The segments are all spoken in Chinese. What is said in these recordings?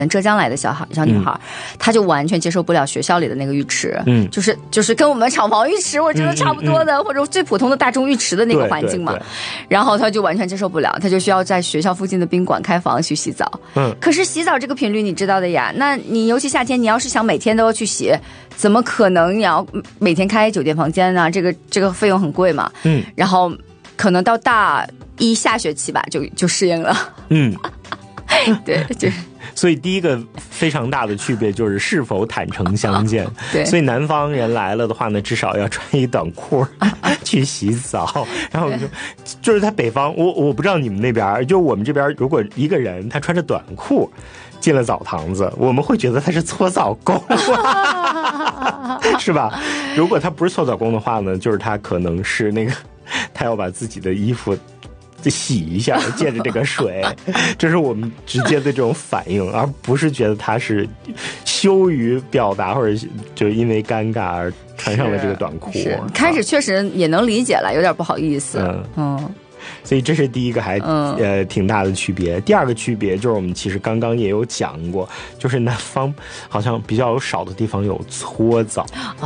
浙江来的小女孩，她就完全接受不了学校里的那个浴池，就是跟我们厂房浴池我觉得差不多的，或者最普通的大众浴池的那个环境嘛。然后她就完全接受不了，她就需要在学校附近的宾馆开房去洗澡。可是洗澡这个频率你知道的呀，那你尤其夏天，你要是想每天都要去洗，怎么可能你要每天开酒店房间呢？这个费用很贵嘛。然后可能到大一下学期吧，就适应了。对，就是。 所以第一个非常大的区别就是是否坦诚相见。 对， 所以南方人来了的话呢，至少要穿一短裤去洗澡。然后就是在北方，我不知道你们那边，就我们这边，如果一个人他穿着短裤进了澡堂子，我们会觉得他是搓澡工，是吧？如果他不是搓澡工的话呢，就是他可能是那个他要把自己的衣服洗一下，借着这个水，这是我们直接的这种反应，而不是觉得他是羞于表达，或者就因为尴尬而穿上了这个短裤。 开始确实也能理解了，有点不好意思。 所以这是第一个还挺大的区别。第二个区别就是我们其实刚刚也有讲过，就是南方好像比较少的地方有搓澡。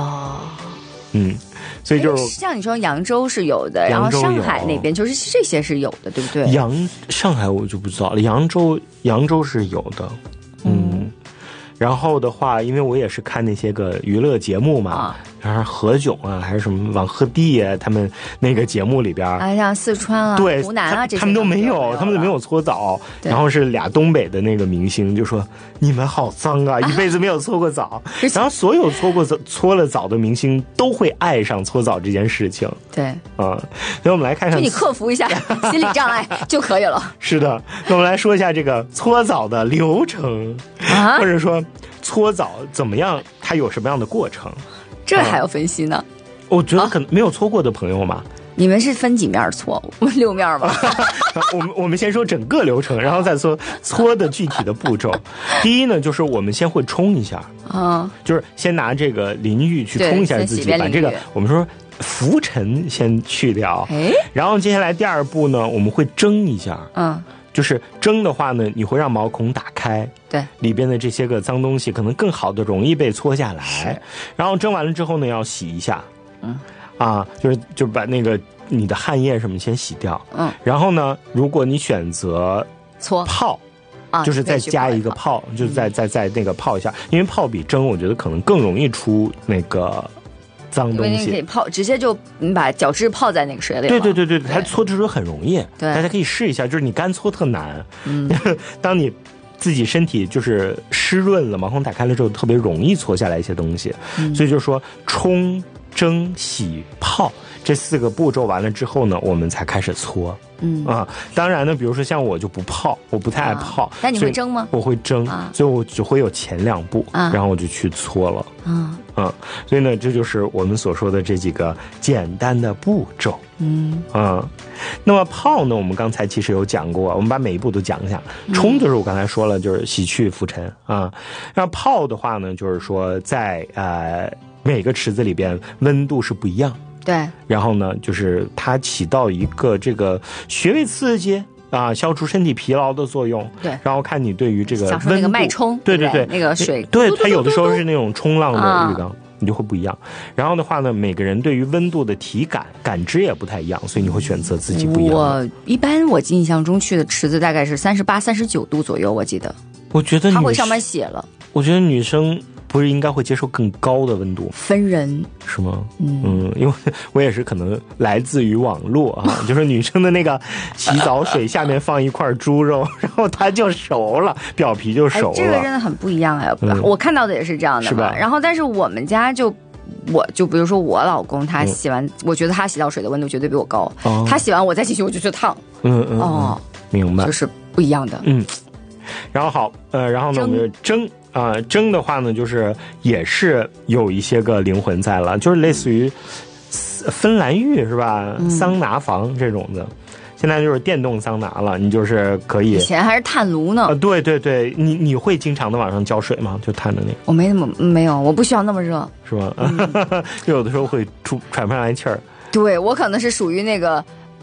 所以就是像你说扬州是有的，然后上海那边就是这些是有的，对不对？ 上海我就不知道了，扬州是有的。然后的话，因为我也是看那些个娱乐节目嘛，然后何炅啊，还是什么王鹤棣啊，他们那个节目里边， 像四川啊、 对湖南啊这些， 他们都没有，他们都没有搓澡。然后是俩东北的那个明星就说：“你们好脏啊，一辈子没有搓过澡。”然后所有搓了澡的明星都会爱上搓澡这件事情。 对， 所以我们来看看， 就你克服一下心理障碍就可以了。 是的，那我们来说一下这个搓澡的流程，或者说搓澡怎么样，它有什么样的过程？ 这还要分析呢？ 我觉得可能没有搓过的朋友嘛。 你们是分几面搓？6面吗？ 我们先说整个流程，然后再说搓的具体的步骤。第一呢，就是我们先会冲一下，就是先拿这个淋浴去冲一下自己，把这个我们说浮尘先去掉。然后接下来第二步呢，我们会蒸一下。就是蒸的话呢，你会让毛孔打开， 对， 里边的这些个脏东西可能更好的容易被搓下来。然后蒸完了之后呢，要洗一下，就是把那个你的汗液什么先洗掉。然后呢，如果你选择搓泡，就是再加一个泡，就是再那个泡一下，因为泡比蒸我觉得可能更容易出那个脏东西， 因为你可以泡，直接就你把脚趾泡在那个水里了。 对，它搓的时候很容易。对，大家可以试一下，就是你干搓特难。当你自己身体就是湿润了，毛孔打开了之后，特别容易搓下来一些东西。所以就是说，冲、蒸、洗、泡这4个步骤完了之后呢，我们才开始搓。当然呢，比如说像我就不泡，我不太爱泡。 那你会蒸吗？ 我会蒸，所以我只会有前2步，然后我就去搓了。所以呢，这就是我们所说的这几个简单的步骤。那么泡呢，我们刚才其实有讲过，我们把每一步都讲一下。冲就是我刚才说了，就是洗去浮尘啊。然后泡的话呢，就是说在每个池子里边温度是不一样。 对。 然后呢，就是它起到一个这个穴位刺激。消除身体疲劳的作用。 对， 然后看你对于这个享受那个脉冲， 对， 那个水， 对，它有的时候是那种冲浪的浴缸，你就会不一样。然后的话呢，每个人对于温度的体感知也不太一样，所以你会选择自己不一样的。 我一般印象中去的池子大概是38、39度左右，我记得。 我觉得它会上面写了。 我觉得女生不是应该会接受更高的温度？ 分人是吗？因为我也是可能来自于网络啊，就是女生的那个洗澡水下面放一块猪肉，然后它就熟了，表皮就熟了。 这个真的很不一样哎，我看到的也是这样的， 是吧？ 然后但是我们家我就比如说我老公他洗完，我觉得他洗澡水的温度绝对比我高，他洗完我再进去我就觉得烫。 明白， 就是不一样的。 然后好，然后呢，我们就蒸。蒸的话呢，就是也是有一些个灵魂在了，就是类似于芬兰浴是吧？桑拿房这种的，现在就是电动桑拿了，你就是可以。 以前还是炭炉呢。 对，你会经常的往上浇水吗？就炭的那个。 我没有，我不需要那么热， 是吧？有的时候会喘不上来气儿。 对，我可能是属于那个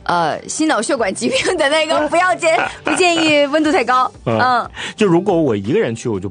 心脑血管疾病的那个不建议温度太高。 就如果我一个人去，我就